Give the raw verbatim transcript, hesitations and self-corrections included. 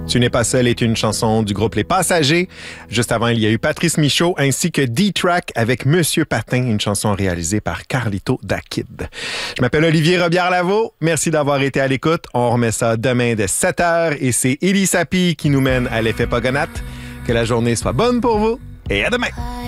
Tu n'es pas seul est une chanson du groupe Les Passagers. Juste avant, il y a eu Patrice Michaud ainsi que D-Track avec Monsieur Patin, une chanson réalisée par Carlito da Kid. Je m'appelle Olivier Robillard-Lavaux. Merci d'avoir été à l'écoute. On remet ça demain dès sept heures et c'est Élie Sapi qui nous mène à l'effet Pogonat. Que la journée soit bonne pour vous et à demain!